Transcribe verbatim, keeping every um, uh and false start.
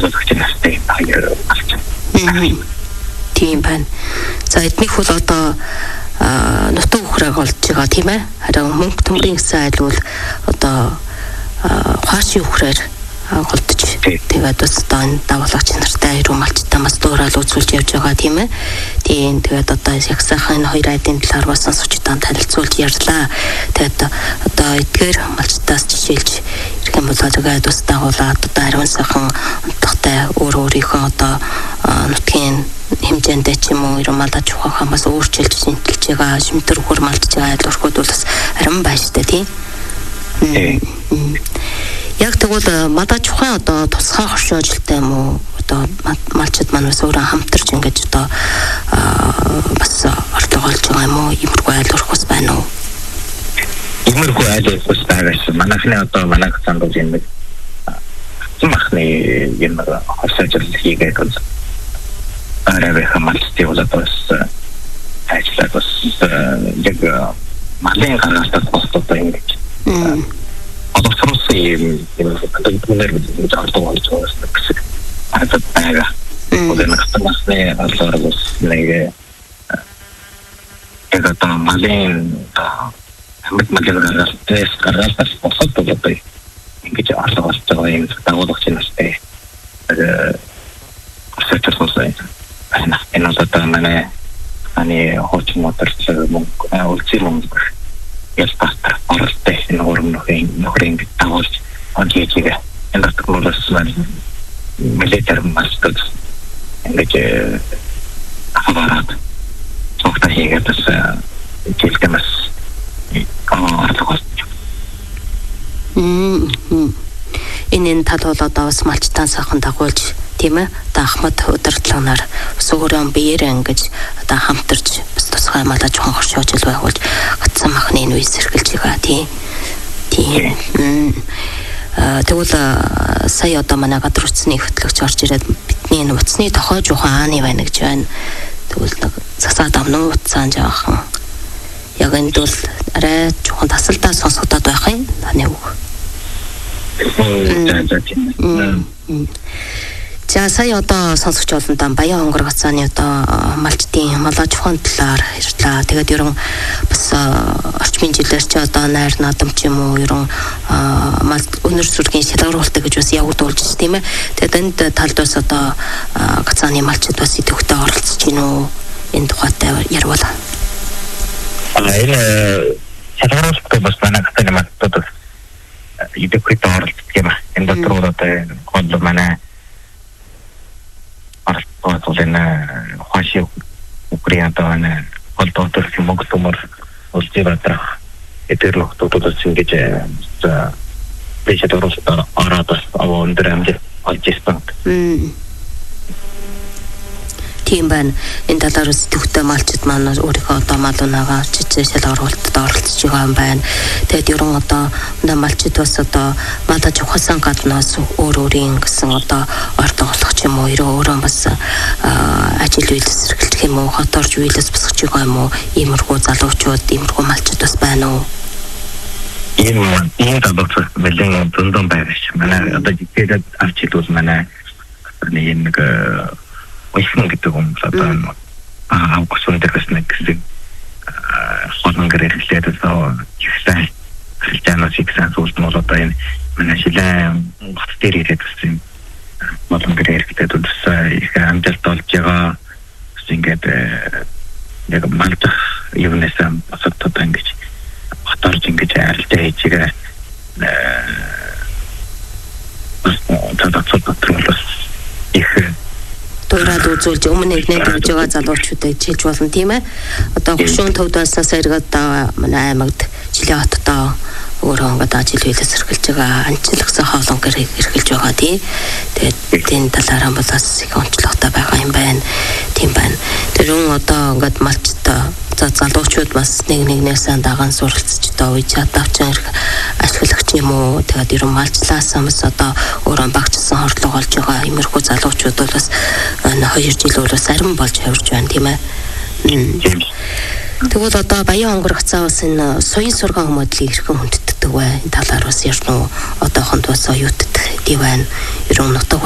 залуулагч настай хоёр малчин. Тийм байна. За эднийх бол одоо нутаг ухрааг олж байгаа тийм ээ. Харин мөнгө төмрийн гэсэн айл бол одоо хаашийн ухраар голдож тэгээд бас одоо энэ давуулагч нартай ирүү малчтай бас дуурал үзүүлж явж байгаа тийм ээ. Тийм тэгээд одоо яг сайхан хоёр айдын талаар бас сонсогчдод танилцуулж ярьлаа. Тэгээд одоо эдгээр малчтаас жишээлж ирэх юм бол тэгээд бас дагуулад одоо ариун сайхан онцлогтой өөр өөрийнхөө одоо нутгийн хэмжээндээ ч юм уу ирүү малаж ухаахаа бас өөрчилж шинжилж байгаа шимтэр хөр малж байгаа айл өрхүүд бол бас харин байна шүү дээ тийм. Яг тэгвэл мадаж ухаан одоо тусгай хоршоо ажилтай юм уу? Одоо малчид маань бас өөрөө хамтарч ингэж одоо бас орлого олж байгаа юм уу? Иймэрхүү айл өрхөс байна уу? Иймэрхүү айл өрхөс байгаас манайхны одоо манайх цаанд юм нэг махны юм хоршоо ажил хийгээд бол арай хамаалцтай болоод бас ажиллаад бас яг малын гаргалтад босдоо ингэж одоосроос юм юм түнээр бид ордог болж байгаа гэсэн арга байгаа. Одон хатмасны аллаарус нэг яг одоо малын хамт малын гаргалтаас гаргалтаас босоод болоод ингэж арга болж байгаа юм дагуулгач настай өсөж байна. Энэ одоо манай ани хоч мотор мөнгө үлцэн мөнгө ялтастар оролтой энэ өрнөхийн нөхрийн дагуулж онжигээ энэ технологиос маань мэлэтэр мастер ингэж аваад цогтой хийгээд бас жилдэмэс аа Мм. Энэ тал бол одоо бас малчтан сайхан дагуулж тийм ээ одоо Ахмад удирдлагынаар бас өөрөө биеэрээ ингэж одоо хамтарч бас тусгай малаж хон хоршоож л байгуулж гацсан махны энэ үе сэргэлж байгаа тийм. Тийм. Тэгвэл сая одоо манай гадар утасны хөтлөгч орж ирээд бидний энэ утасны тохиож ухаан ааны байна гэж байна. Тэгвэл нэг засаад амнуу утсаан жаахан. Яг энд бол арай жоохон тасалдаа сонсогдоод байх юм. Таны үг. За сая одоо сонсогч олонтаа Баян хонгор гацааны одоо малчдын малаж ухаан талаар ярьлаа. Тэгээд ерөн бас орчмын жилээр ч одоо найр наадам ч юм уу ерөн мал өнөр сүргийн шалгаруултаа гэж бас явагдуулж тийм ээ. Тэгээд энд талд бас одоо гацааны малчд бас идэвхтэй оролцож гин үү энэ тухайтай ярил. А энэ шалгаруултаа бас манай гацааны малчдад идэвхтэй оролцож юм. Энэ дотор одоо гол манай оролцоолын хашиг Украинадаа гол дотор мөнгө төмөр улсдаа эдгээр хотуудаас ингэж за бежадорос арада авондэр амд олж ирсэн. Тийм байна. Энэ талаар сэтгэвтэй малчид маань өөрийнхөө одоо малуунагаа жижиг шалгаруулалтад оролцож байгаа юм байна. Тэгээд ерөн одоо малчид бас одоо малаж ухасан гаднаас өөр өөрийн гэсэн одоо ордог болох ч юм уу өөрөө бас ажил үйлс эрхэлж юм уу хоторж үйлс босгож байгаа юм уу иймэрхүү залуучууд иймэрхүү малчид бас байна уу? Ийм ийм талбарт мэлэн зөндөн байгаа ш. Манай одоо жигээд авчилвал манай нэг Ойсон гэдэг юм одоо аа гусын дээрс нэг гэсэнхон гэрэлтэй тоо ихсэн христианос ихсэн зүйлс нь одоо энэ манай шилэн гот дээр ирээд гэсэн болон гэрэлтэй тус их амжилт олж байгаа ингээд яг малтах юунесам асуултад ингэж хоторж ингэж арилжаа хийж байгаа бас их Тураад үзүүлж өмнө нэг нэгж байгаа залуучуудыг чилж болно тийм ээ. Одоо хөшүүн төвд байснаас эргээд манай аймагт жилийн хотдоо өөрөө ингээд ажил үйлс эрхэлж байгаа анчлагсан хоолон гэр эрхэлж байгаа тийм. Тэгээд энэ талаараа бол бас их онцлогтой байгаа юм байна. Тийм байна. Тэрэн одоо ингээд малчтай за залуучууд бас нэг нэгнээсээ дагаан суралцж одоо үе чадавчин ашиглагч юм уу тэгээд ерөн малчлаас амс одоо өөрөө багцсан хорлого олж байгаа иймэрхүү залуучууд бол бас хоёр жил бол бас арим болж явж байна тийм ээ. Тэгвэл одоо Баян хонгор гацаа бас энэ суян сургаан мөдлийг хэрхэн хүндэтдэг вэ? Энэ талаар бас ярина уу? Одоохонд бас оюутд диван ерөн нутаг